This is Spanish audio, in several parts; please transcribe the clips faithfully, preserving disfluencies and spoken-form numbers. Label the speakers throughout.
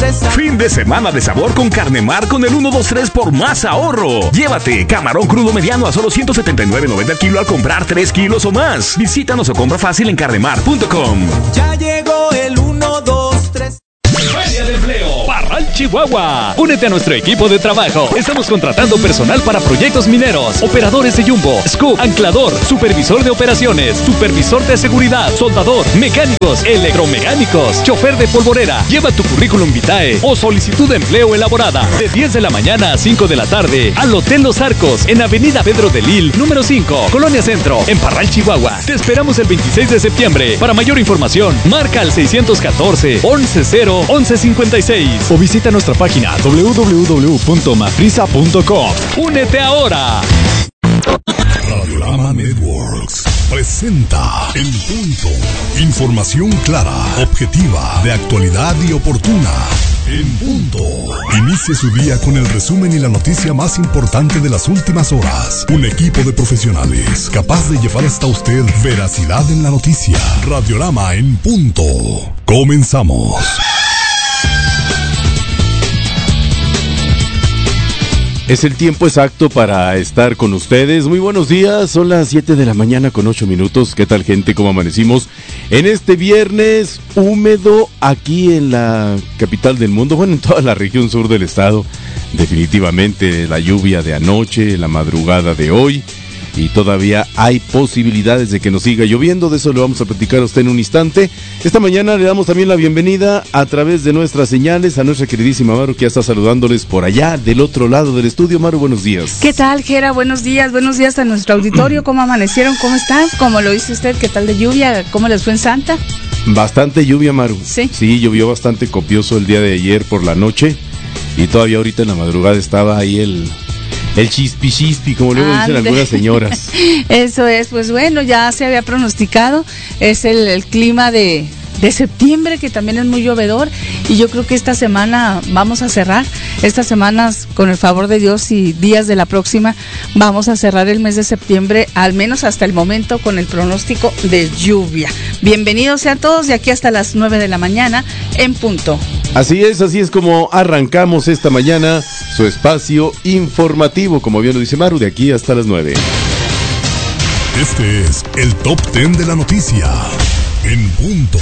Speaker 1: cerveza.
Speaker 2: Fin de semana de sabor con Carnemar con el uno dos tres por más ahorro. Llévate camarón crudo mediano a solo ciento setenta y nueve noventa el kilo al comprar tres kilos o más. Visítanos o compra fácil en carnemar punto com.
Speaker 1: Ya llegó el uno dos tres.
Speaker 3: Feria de Empleo Parral, Chihuahua. Únete a nuestro equipo de trabajo. Estamos contratando personal para proyectos mineros, operadores de jumbo, scoop, anclador, supervisor de operaciones, supervisor de seguridad, soldador, mecánicos, electromecánicos, chofer de polvorera. Lleva tu currículum vitae o solicitud de empleo elaborada de diez de la mañana a cinco de la tarde al Hotel Los Arcos en Avenida Pedro de Lil, número cinco, Colonia Centro, en Parral, Chihuahua. Te esperamos el veintiséis de septiembre. Para mayor información, marca al seiscientos catorce, once cero, once cincuenta y seis o visita nuestra página doble u doble u doble u punto maprisa punto com. ¡Únete ahora!
Speaker 4: Radiorama Networks presenta En Punto. Información clara, objetiva, de actualidad y oportuna. En Punto. Inicie su día con el resumen y la noticia más importante de las últimas horas. Un equipo de profesionales capaz de llevar hasta usted veracidad en la noticia. Radiorama En Punto. Comenzamos.
Speaker 5: Es el tiempo exacto para estar con ustedes. Muy buenos días, son las siete de la mañana con ocho minutos. ¿Qué tal, gente? ¿Cómo amanecimos? En este viernes húmedo aquí en la capital del mundo, bueno, en toda la región sur del estado. Definitivamente la lluvia de anoche, la madrugada de hoy. Y todavía hay posibilidades de que nos siga lloviendo. De eso le vamos a platicar a usted en un instante. Esta mañana le damos también la bienvenida a través de nuestras señales a nuestra queridísima Maru, que ya está saludándoles por allá del otro lado del estudio. Maru, buenos días.
Speaker 6: ¿Qué tal, Jera? Buenos días, buenos días a nuestro auditorio. ¿Cómo amanecieron? ¿Cómo están? ¿Cómo lo dice usted? ¿Qué tal de lluvia? ¿Cómo les fue en Santa?
Speaker 5: Bastante lluvia, Maru.
Speaker 6: Sí.
Speaker 5: Sí, llovió bastante copioso el día de ayer por la noche. Y todavía ahorita en la madrugada estaba ahí el... El chispi chispi, como luego dicen algunas señoras.
Speaker 6: Eso es, pues bueno, ya se había pronosticado, es el, el clima de, de septiembre, que también es muy llovedor, y yo creo que esta semana vamos a cerrar, estas semanas, con el favor de Dios y días de la próxima, vamos a cerrar el mes de septiembre, al menos hasta el momento, con el pronóstico de lluvia. Bienvenidos sean todos, de aquí hasta las nueve de la mañana, en punto.
Speaker 5: Así es, así es como arrancamos esta mañana su espacio informativo, como bien lo dice Maru, de aquí hasta las nueve.
Speaker 4: Este es el Top Ten de la noticia. En Punto.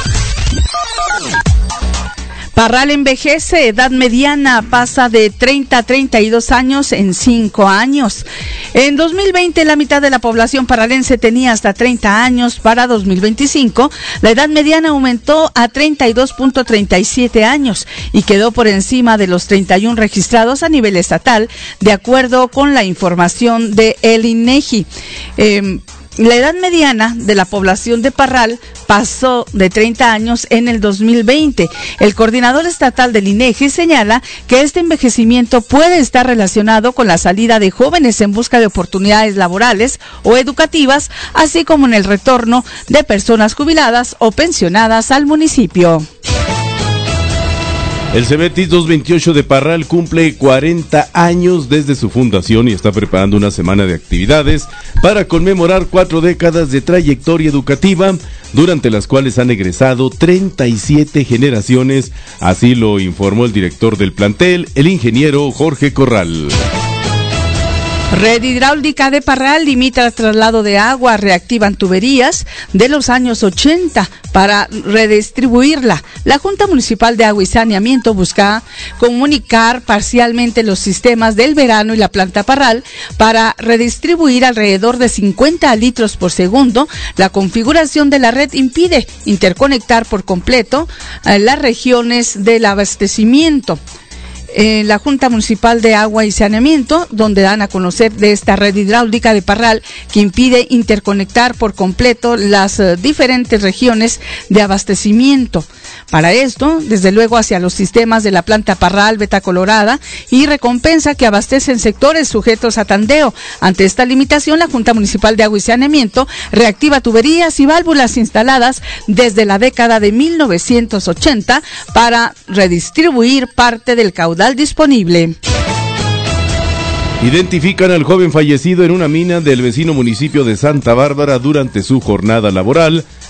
Speaker 6: Parral envejece, edad mediana pasa de treinta a treinta y dos años en cinco años. En dos mil veinte la mitad de la población parralense tenía hasta treinta años. Para dos mil veinticinco la edad mediana aumentó a treinta y dos punto treinta y siete años y quedó por encima de los treinta y uno registrados a nivel estatal, de acuerdo con la información de el INEGI. Eh, La edad mediana de la población de Parral pasó de treinta años en el dos mil veinte. El coordinador estatal del INEGI señala que este envejecimiento puede estar relacionado con la salida de jóvenes en busca de oportunidades laborales o educativas, así como en el retorno de personas jubiladas o pensionadas al municipio.
Speaker 5: El Cebetis doscientos veintiocho de Parral cumple cuarenta años desde su fundación y está preparando una semana de actividades para conmemorar cuatro décadas de trayectoria educativa, durante las cuales han egresado treinta y siete generaciones, así lo informó el director del plantel, el ingeniero Jorge Corral.
Speaker 6: Red Hidráulica de Parral limita el traslado de agua, reactivan tuberías de los años ochenta para redistribuirla. La Junta Municipal de Agua y Saneamiento busca comunicar parcialmente los sistemas del verano y la planta Parral para redistribuir alrededor de cincuenta litros por segundo. La configuración de la red impide interconectar por completo eh, las regiones del abastecimiento. Eh, la Junta Municipal de Agua y Saneamiento, donde dan a conocer de esta red hidráulica de Parral que impide interconectar por completo las uh, diferentes regiones de abastecimiento. Para esto, desde luego, hacia los sistemas de la planta Parral, Beta Colorada y Recompensa, que abastecen sectores sujetos a tandeo. Ante esta limitación, la Junta Municipal de Agua y Saneamiento reactiva tuberías y válvulas instaladas desde la década de mil novecientos ochenta para redistribuir parte del caudal disponible.
Speaker 5: Identifican al joven fallecido en una mina del vecino municipio de Santa Bárbara durante su jornada laboral.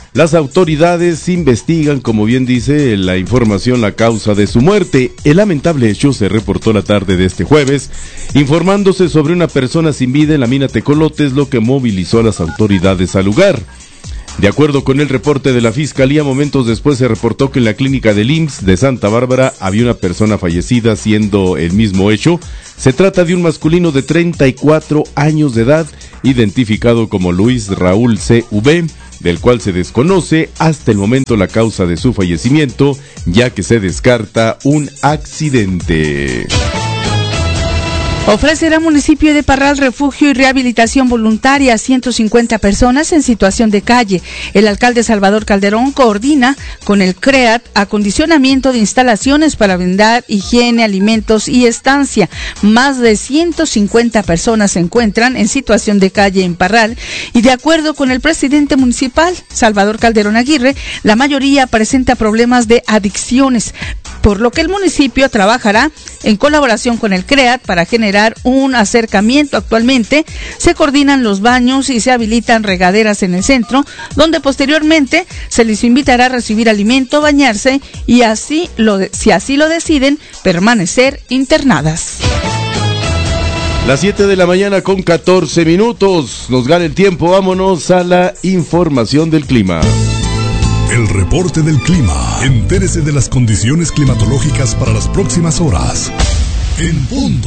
Speaker 5: Las autoridades investigan, como bien dice la información, la causa de su muerte. El lamentable hecho se reportó la tarde de este jueves, informándose sobre una persona sin vida en la mina Tecolotes, lo que movilizó a las autoridades al lugar. De acuerdo con el reporte de la Fiscalía, momentos después se reportó que en la clínica del I M S S de Santa Bárbara había una persona fallecida, siendo el mismo hecho. Se trata de un masculino de treinta y cuatro años de edad, identificado como Luis Raúl C V, del cual se desconoce hasta el momento la causa de su fallecimiento, ya que se descarta un accidente.
Speaker 6: Ofrecerá municipio de Parral refugio y rehabilitación voluntaria a ciento cincuenta personas en situación de calle. El alcalde Salvador Calderón coordina con el C R E A T acondicionamiento de instalaciones para brindar higiene, alimentos y estancia. Más de ciento cincuenta personas se encuentran en situación de calle en Parral y de acuerdo con el presidente municipal, Salvador Calderón Aguirre, la mayoría presenta problemas de adicciones, por lo que el municipio trabajará en colaboración con el C R E A T para generar un acercamiento. Actualmente se coordinan los baños y se habilitan regaderas en el centro, donde posteriormente se les invitará a recibir alimento, bañarse y así lo de, si así lo deciden, permanecer internadas.
Speaker 5: Las siete de la mañana con catorce minutos. Nos gana el tiempo, vámonos a la información del clima.
Speaker 4: El reporte del clima. Entérese de las condiciones climatológicas para las próximas horas. En punto.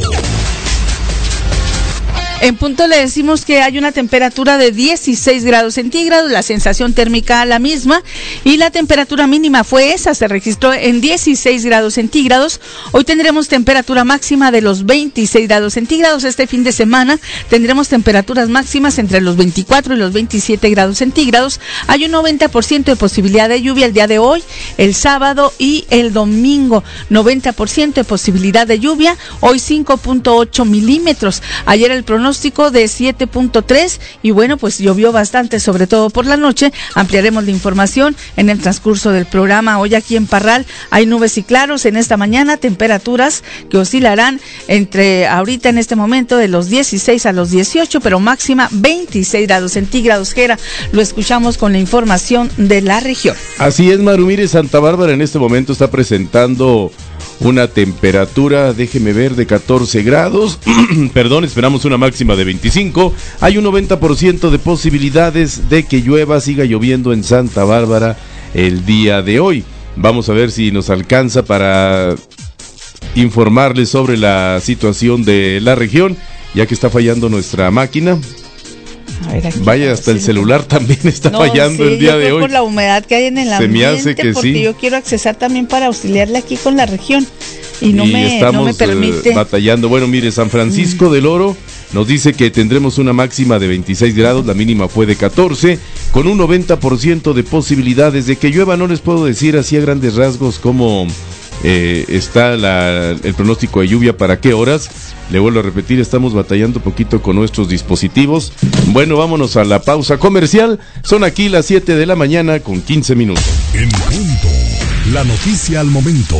Speaker 6: En punto le decimos que hay una temperatura de dieciséis grados centígrados, la sensación térmica la misma y la temperatura mínima fue esa, se registró en dieciséis grados centígrados. Hoy tendremos temperatura máxima de los veintiséis grados centígrados. Este fin de semana tendremos temperaturas máximas entre los veinticuatro y los veintisiete grados centígrados. Hay un noventa por ciento de posibilidad de lluvia el día de hoy, el sábado y el domingo. noventa por ciento de posibilidad de lluvia, hoy cinco punto ocho milímetros. Ayer el pronóstico de siete punto tres y bueno, pues llovió bastante, sobre todo por la noche. Ampliaremos la información en el transcurso del programa. Hoy aquí en Parral hay nubes y claros en esta mañana, temperaturas que oscilarán entre ahorita en este momento de los dieciséis a los dieciocho, pero máxima veintiséis grados centígrados. Gera, lo escuchamos con la información de la región.
Speaker 5: Así es, Maru, mire, Santa Bárbara en este momento está presentando una temperatura, déjeme ver, de catorce grados, perdón, esperamos una máxima de veinticinco, hay un noventa por ciento de posibilidades de que llueva, siga lloviendo en Santa Bárbara el día de hoy. Vamos a ver si nos alcanza para informarles sobre la situación de la región, ya que está fallando nuestra máquina. A ver, vaya, hasta el celular también está no, fallando sí, el día de hoy.
Speaker 6: Por la humedad que hay en el
Speaker 5: ambiente, se me hace que
Speaker 6: porque
Speaker 5: sí.
Speaker 6: Yo quiero accesar también para auxiliarle aquí con la región y no,
Speaker 5: y
Speaker 6: me,
Speaker 5: estamos,
Speaker 6: no me permite.
Speaker 5: Eh, batallando. Bueno, mire, San Francisco mm. del Oro nos dice que tendremos una máxima de veintiséis grados, la mínima fue de catorce, con un noventa por ciento de posibilidades de que llueva. No les puedo decir así a grandes rasgos cómo eh, está la, el pronóstico de lluvia, para qué horas. Le vuelvo a repetir, estamos batallando un poquito con nuestros dispositivos. Bueno, vámonos a la pausa comercial. Son aquí las siete de la mañana con quince minutos.
Speaker 4: En punto, la noticia al momento.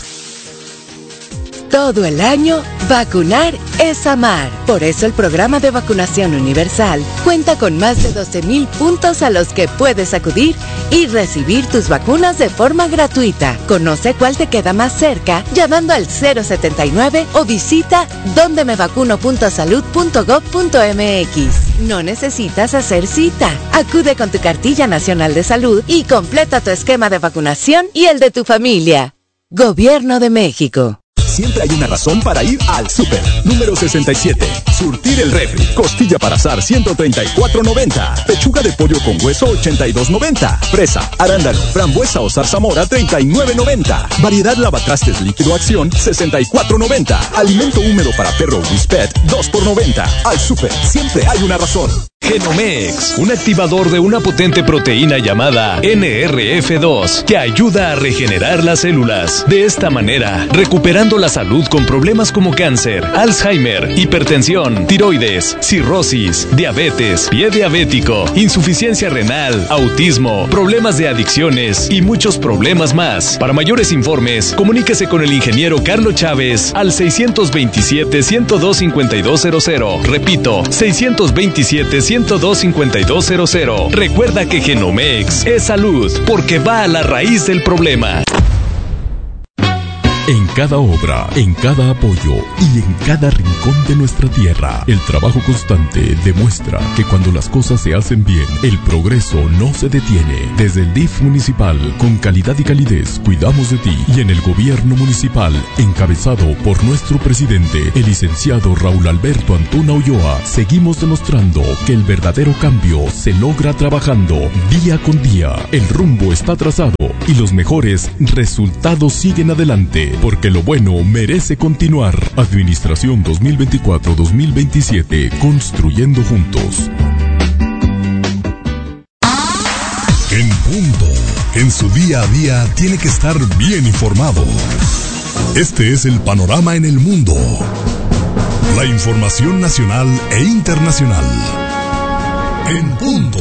Speaker 7: Todo el año, vacunar es amar. Por eso el programa de vacunación universal cuenta con más de doce mil puntos a los que puedes acudir y recibir tus vacunas de forma gratuita. Conoce cuál te queda más cerca llamando al cero setenta y nueve o visita donde me vacuno punto salud punto gob punto eme equis. No necesitas hacer cita. Acude con tu cartilla nacional de salud y completa tu esquema de vacunación y el de tu familia. Gobierno de México.
Speaker 8: Siempre hay una razón para ir al súper. Número sesenta y siete. Surtir el refri. Costilla para asar ciento treinta y cuatro noventa. Pechuga de pollo con hueso ochenta y dos noventa. Fresa, arándano, frambuesa o zarzamora treinta y nueve noventa. Variedad lavatrastes líquido acción sesenta y cuatro noventa. Alimento húmedo para perro Whisper dos por noventa. Al súper siempre hay una razón.
Speaker 3: Genomex, un activador de una potente proteína llamada ene erre efe dos que ayuda a regenerar las células. De esta manera, recuperando la salud con problemas como cáncer, Alzheimer, hipertensión, tiroides, cirrosis, diabetes, pie diabético, insuficiencia renal, autismo, problemas de adicciones y muchos problemas más. Para mayores informes, comuníquese con el ingeniero Carlos Chávez al seiscientos veintisiete, ciento dos, cincuenta y dos cero cero. Repito, seiscientos veintisiete, ciento uno dos cinco dos cero cero. Recuerda que Genomex es salud, porque va a la raíz del problema.
Speaker 9: En cada obra, en cada apoyo y en cada rincón de nuestra tierra, el trabajo constante demuestra que cuando las cosas se hacen bien, el progreso no se detiene. Desde el D I F municipal, con calidad y calidez, cuidamos de ti. Y en el gobierno municipal, encabezado por nuestro presidente, el licenciado Raúl Alberto Antuna Ulloa, seguimos demostrando que el verdadero cambio se logra trabajando día con día. El rumbo está trazado y los mejores resultados siguen adelante. Porque lo bueno merece continuar. Administración dos mil veinticuatro dos mil veintisiete, construyendo juntos.
Speaker 4: En punto. En su día a día tiene que estar bien informado. Este es el panorama en el mundo. La información nacional e internacional. En punto.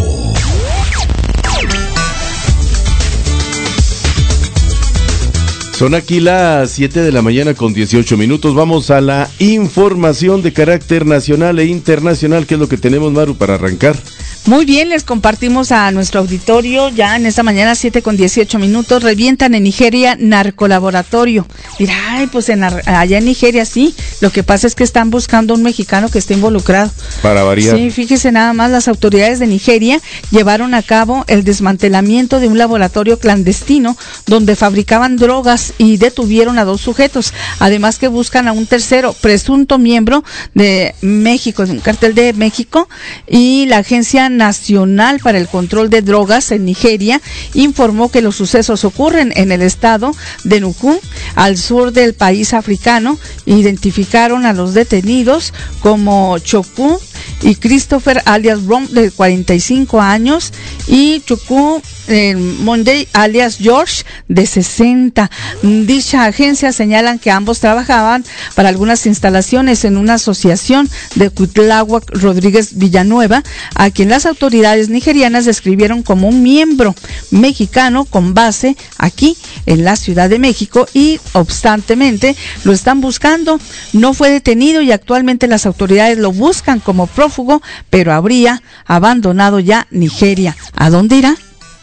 Speaker 5: Son aquí las siete de la mañana con dieciocho minutos. Vamos a la información de carácter nacional e internacional. ¿Qué es lo que tenemos, Maru, para arrancar?
Speaker 6: Muy bien, les compartimos a nuestro auditorio ya en esta mañana, siete con dieciocho minutos. Revientan en Nigeria narcolaboratorio. Mira, ay, pues en, allá en Nigeria sí, lo que pasa es que están buscando a un mexicano que esté involucrado.
Speaker 5: Para variar.
Speaker 6: Sí, fíjese nada más, las autoridades de Nigeria llevaron a cabo el desmantelamiento de un laboratorio clandestino donde fabricaban drogas y detuvieron a dos sujetos. Además que buscan a un tercero, presunto miembro de México, de un cartel de México, y la agencia Nacional para el Control de Drogas en Nigeria informó que los sucesos ocurren en el estado de Nuku, al sur del país africano. Identificaron a los detenidos como Chukwu y Christopher alias Rom, de cuarenta y cinco años, y Chukwu eh, Monday alias George, de sesenta. Dicha agencia señalan que ambos trabajaban para algunas instalaciones en una asociación de Cuitláhuac Rodríguez Villanueva, a quien las autoridades nigerianas describieron como un miembro mexicano con base aquí en la Ciudad de México, y obstantemente lo están buscando. No fue detenido y actualmente las autoridades lo buscan como prófugo, pero habría abandonado ya Nigeria. ¿A dónde irá?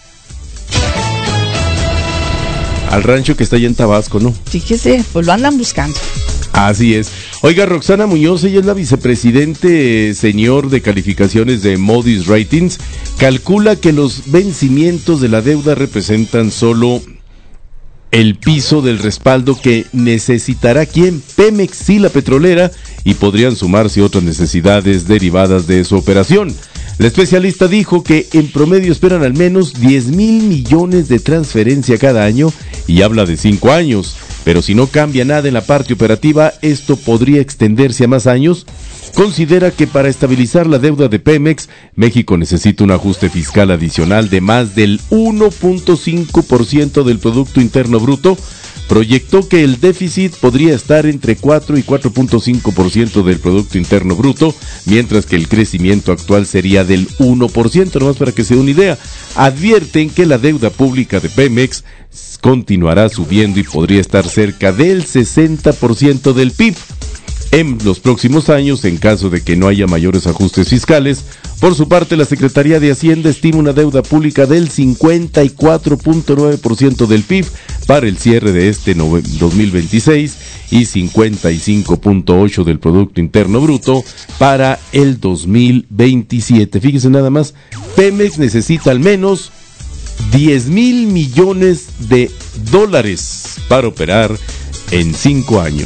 Speaker 5: Al rancho que está allá en Tabasco, ¿no?
Speaker 6: Fíjese, pues lo andan buscando.
Speaker 5: Así es. Oiga, Roxana Muñoz, ella es la vicepresidente senior de calificaciones de Moody's Ratings, calcula que los vencimientos de la deuda representan solo el piso del respaldo que necesitará quien, Pemex, sí, la petrolera, y podrían sumarse otras necesidades derivadas de su operación. La especialista dijo que en promedio esperan al menos diez mil millones de transferencia cada año y habla de cinco años, pero si no cambia nada en la parte operativa, esto podría extenderse a más años. Considera que para estabilizar la deuda de Pemex, México necesita un ajuste fiscal adicional de más del uno punto cinco por ciento del Producto Interno Bruto. Proyectó que el déficit podría estar entre cuatro y cuatro punto cinco por ciento del Producto Interno Bruto, mientras que el crecimiento actual sería del uno por ciento, nomás para que se dé una idea. Advierten que la deuda pública de Pemex continuará subiendo y podría estar cerca del sesenta por ciento del P I B en los próximos años, en caso de que no haya mayores ajustes fiscales. Por su parte, la Secretaría de Hacienda estima una deuda pública del cincuenta y cuatro punto nueve por ciento del P I B para el cierre de este dos mil veintiséis y cincuenta y cinco punto ocho por ciento del Producto Interno Bruto para el dos mil veintisiete. Fíjese nada más, Pemex necesita al menos diez mil millones de dólares para operar en cinco años.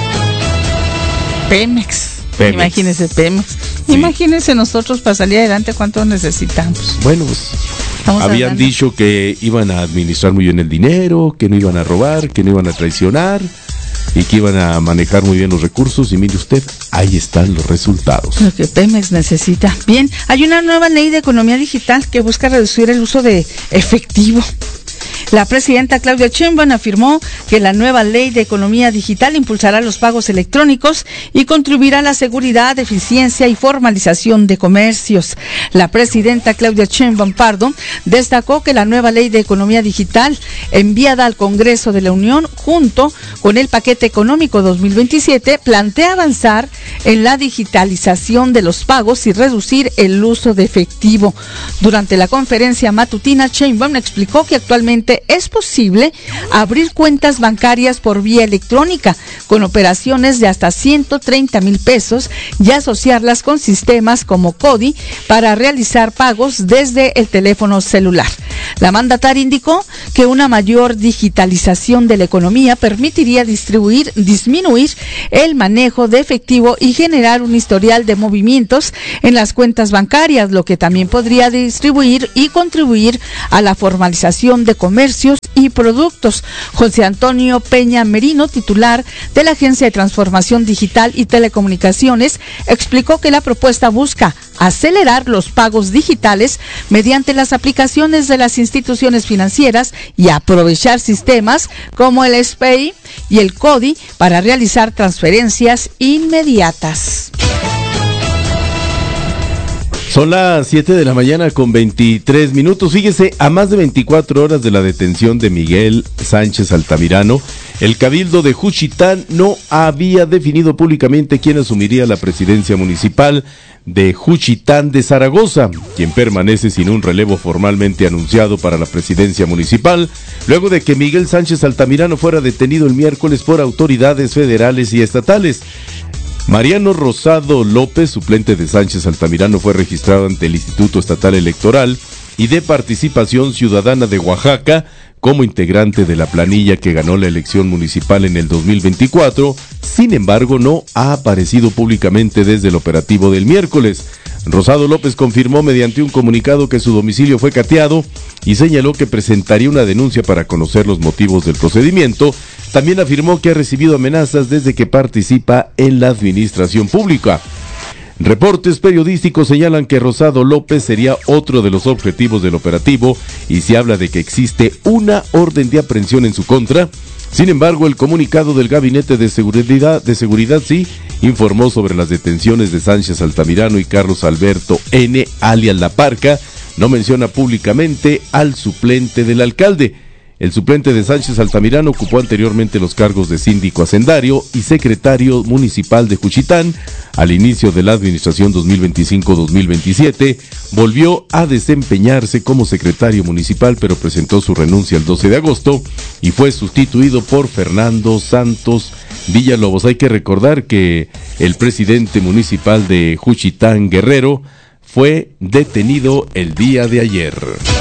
Speaker 6: Pemex.
Speaker 5: Pemex.
Speaker 6: Imagínese Pemex.
Speaker 5: Sí.
Speaker 6: Imagínese nosotros para salir adelante cuánto necesitamos.
Speaker 5: Bueno, pues
Speaker 6: Estamos
Speaker 5: habían
Speaker 6: hablando.
Speaker 5: dicho que iban a administrar muy bien el dinero, que no iban a robar, que no iban a traicionar y que iban a manejar muy bien los recursos, y mire usted, ahí están los resultados.
Speaker 6: Lo que Pemex necesita. Bien, hay una nueva ley de economía digital que busca reducir el uso de efectivo. La presidenta Claudia Sheinbaum afirmó que la nueva ley de economía digital impulsará los pagos electrónicos y contribuirá a la seguridad, eficiencia y formalización de comercios. La presidenta Claudia Sheinbaum Pardo destacó que la nueva ley de economía digital enviada al Congreso de la Unión junto con el paquete económico dos mil veintisiete plantea avanzar en la digitalización de los pagos y reducir el uso de efectivo. Durante la conferencia matutina, Sheinbaum explicó que actualmente es posible abrir cuentas bancarias por vía electrónica con operaciones de hasta ciento treinta mil pesos y asociarlas con sistemas como CODI para realizar pagos desde el teléfono celular. La mandataria indicó que una mayor digitalización de la economía permitiría distribuir, disminuir el manejo de efectivo y generar un historial de movimientos en las cuentas bancarias, lo que también podría distribuir y contribuir a la formalización de comercios y productos. José Antonio Peña Merino, titular de la Agencia de Transformación Digital y Telecomunicaciones, explicó que la propuesta busca acelerar los pagos digitales mediante las aplicaciones de las instituciones financieras y aprovechar sistemas como el S P I y el CODI para realizar transferencias inmediatas.
Speaker 5: Son las siete de la mañana con veintitrés minutos. Fíjese, a más de veinticuatro horas de la detención de Miguel Sánchez Altamirano, el Cabildo de Juchitán no había definido públicamente quién asumiría la presidencia municipal de Juchitán de Zaragoza, quien permanece sin un relevo formalmente anunciado para la presidencia municipal, luego de que Miguel Sánchez Altamirano fuera detenido el miércoles por autoridades federales y estatales. Mariano Rosado López, suplente de Sánchez Altamirano, fue registrado ante el Instituto Estatal Electoral y de Participación Ciudadana de Oaxaca como integrante de la planilla que ganó la elección municipal en el dos mil veinticuatro, sin embargo no ha aparecido públicamente desde el operativo del miércoles. Rosado López confirmó mediante un comunicado que su domicilio fue cateado y señaló que presentaría una denuncia para conocer los motivos del procedimiento. También afirmó que ha recibido amenazas desde que participa en la administración pública. Reportes periodísticos señalan que Rosado López sería otro de los objetivos del operativo y se habla de que existe una orden de aprehensión en su contra. Sin embargo, el comunicado del Gabinete de Seguridad, de Seguridad sí, informó sobre las detenciones de Sánchez Altamirano y Carlos Alberto N., alias La Parca. No menciona públicamente al suplente del alcalde. El suplente de Sánchez Altamirano ocupó anteriormente los cargos de síndico hacendario y secretario municipal de Juchitán. Al inicio de la administración dos mil veinticinco dos mil veintisiete, volvió a desempeñarse como secretario municipal, pero presentó su renuncia el doce de agosto y fue sustituido por Fernando Santos Villalobos. Hay que recordar que el presidente municipal de Juchitán, Guerrero, fue detenido el día de ayer.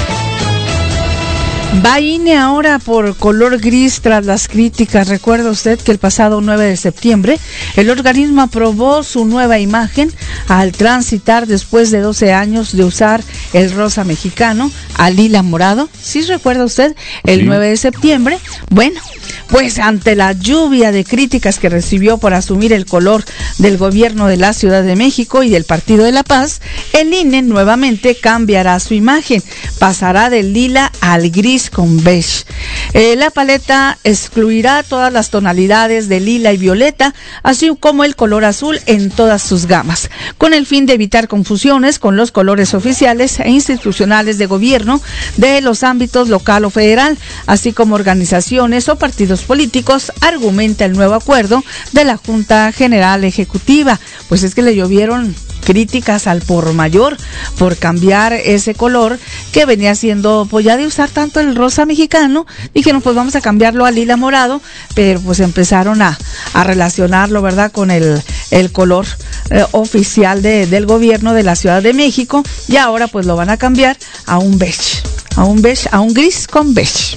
Speaker 6: Va I N E ahora por color gris tras las críticas. Recuerda usted que el pasado nueve de septiembre el organismo aprobó su nueva imagen al transitar después de doce años de usar el rosa mexicano al lila morado. ¿Sí recuerda usted? El sí. nueve de septiembre. Bueno, pues ante la lluvia de críticas que recibió por asumir el color del gobierno de la Ciudad de México y del Partido de la Paz, el I N E nuevamente cambiará su imagen. Pasará del lila al gris con beige. Eh, la paleta excluirá todas las tonalidades de lila y violeta, así como el color azul en todas sus gamas, con el fin de evitar confusiones con los colores oficiales e institucionales de gobierno de los ámbitos local o federal, así como organizaciones o partidos políticos, argumenta el nuevo acuerdo de la Junta General Ejecutiva. Pues es que le llovieron críticas al por mayor por cambiar ese color que venía siendo, pues ya de usar tanto el rosa mexicano, dijeron pues vamos a cambiarlo a lila morado, pero pues empezaron a, a relacionarlo, ¿verdad?, con el, el color eh, oficial de, del gobierno de la Ciudad de México, y ahora pues lo van a cambiar a un beige, a un beige, a un gris con beige.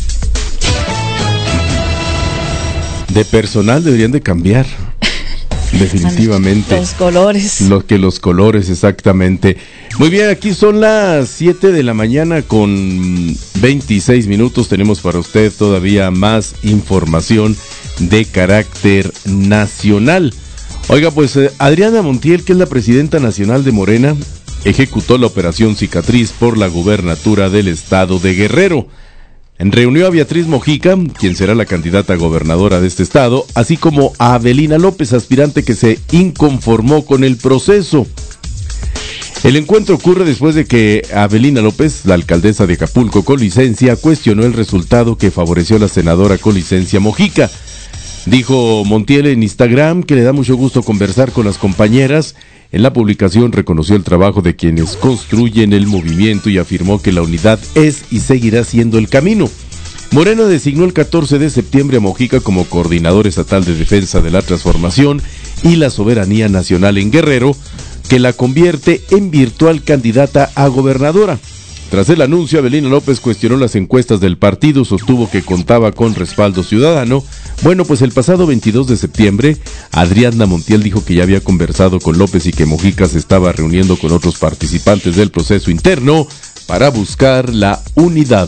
Speaker 5: De personal deberían de cambiar. Definitivamente.
Speaker 6: Los colores.
Speaker 5: Lo que los colores, exactamente. Muy bien, aquí son las siete de la mañana con veintiséis minutos. Tenemos para usted todavía más información de carácter nacional. Oiga, pues eh, Adriana Montiel, que es la presidenta nacional de Morena, ejecutó la operación Cicatriz por la gubernatura del estado de Guerrero. reunió a Beatriz Mojica, quien será la candidata a gobernadora de este estado, así como a Avelina López, aspirante que se inconformó con el proceso. El encuentro ocurre después de que Avelina López, la alcaldesa de Acapulco con licencia, cuestionó el resultado que favoreció a la senadora con licencia Mojica. Dijo Montiel en Instagram que le da mucho gusto conversar con las compañeras. En la publicación reconoció el trabajo de quienes construyen el movimiento y afirmó que la unidad es y seguirá siendo el camino. Morena designó el catorce de septiembre a Mojica como coordinador estatal de defensa de la transformación y la soberanía nacional en Guerrero, que la convierte en virtual candidata a gobernadora. Tras el anuncio, Avelina López cuestionó las encuestas del partido, sostuvo que contaba con respaldo ciudadano. Bueno, pues el pasado veintidós de septiembre, Adriana Montiel dijo que ya había conversado con López y que Mojica se estaba reuniendo con otros participantes del proceso interno para buscar la unidad.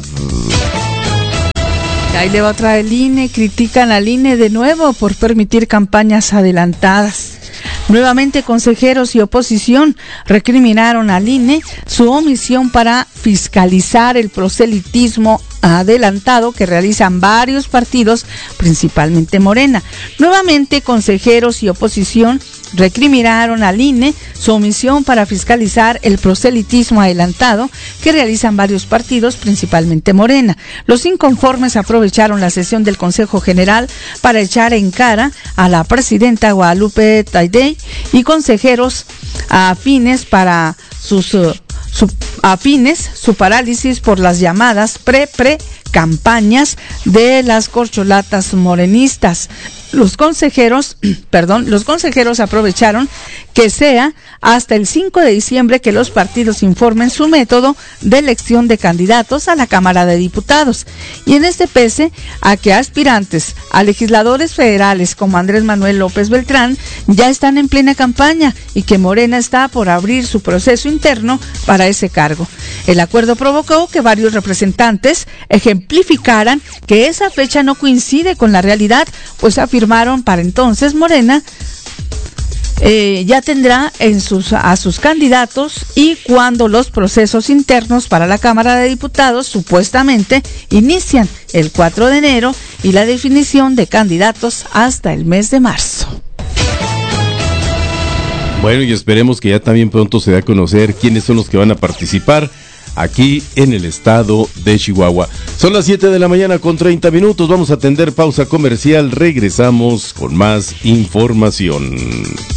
Speaker 6: Ahí le va otra del I N E, critican al I N E de nuevo por permitir campañas adelantadas. Nuevamente, consejeros y oposición recriminaron al I N E su omisión para fiscalizar el proselitismo adelantado que realizan varios partidos, principalmente Morena. Nuevamente, consejeros y oposición recriminaron al I N E su omisión para fiscalizar el proselitismo adelantado que realizan varios partidos, principalmente Morena. Los inconformes aprovecharon la sesión del Consejo General para echar en cara a la presidenta Guadalupe Taidey y consejeros afines para sus uh, su, afines su parálisis por las llamadas pre-pre campañas de las corcholatas morenistas. Los consejeros, perdón, los consejeros aprovecharon que sea hasta el cinco de diciembre que los partidos informen su método de elección de candidatos a la Cámara de Diputados. Y en este pese a que aspirantes a legisladores federales como Andrés Manuel López Beltrán ya están en plena campaña y que Morena está por abrir su proceso interno para ese cargo. El acuerdo provocó que varios representantes ejemplificaran que esa fecha no coincide con la realidad, pues afirmaron para entonces Morena eh, ya tendrá en sus, a sus candidatos y cuando los procesos internos para la Cámara de Diputados supuestamente inician el cuatro de enero y la definición de candidatos hasta el mes de marzo.
Speaker 5: Bueno, y esperemos que ya también pronto se dé a conocer quiénes son los que van a participar aquí en el estado de Chihuahua. Son las siete de la mañana con treinta minutos. Vamos a atender pausa comercial. Regresamos con más información.